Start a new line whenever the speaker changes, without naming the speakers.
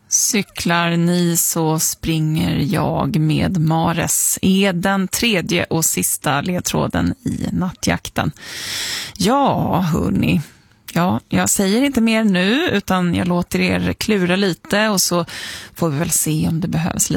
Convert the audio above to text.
Cyklar ni så springer jag med Mares är den tredje och sista ledtråden i nattjakten. Ja, hörni. Ja, jag säger inte mer nu utan jag låter er klura lite och så får vi väl se om det behövs lite